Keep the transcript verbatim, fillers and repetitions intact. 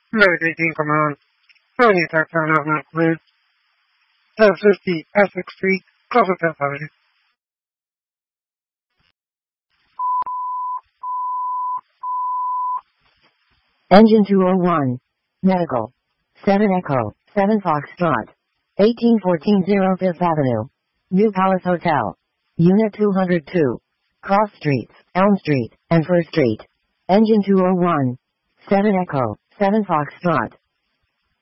Navigating command. Contact on Avnet Grid. ten fifty Essex Street, Cloverton Avenue. Engine two oh one. Medical. seven Echo, seven Foxtrot. eighteen fourteen zero Fifth Avenue. New Palace Hotel. Unit two oh two. Cross Streets, Elm Street, and First Street. Engine two oh one. seven Echo, seven Foxtrot.